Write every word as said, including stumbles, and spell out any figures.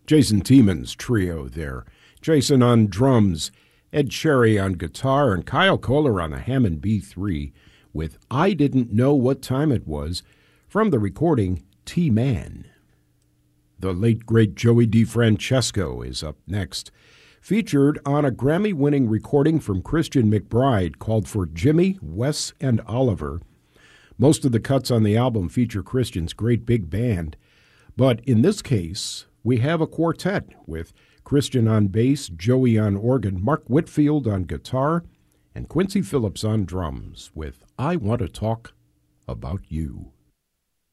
Jason Tiemann's trio there. Jason on drums, Ed Cherry on guitar, and Kyle Kohler on a Hammond B three with I Didn't Know What Time It Was from the recording T-Man. The late, great Joey DeFrancesco is up next, featured on a Grammy-winning recording from Christian McBride called For Jimmy, Wes, and Oliver. Most of the cuts on the album feature Christian's great big band, but in this case, we have a quartet with Christian on bass, Joey on organ, Mark Whitfield on guitar, and Quincy Phillips on drums with I Want to Talk About You.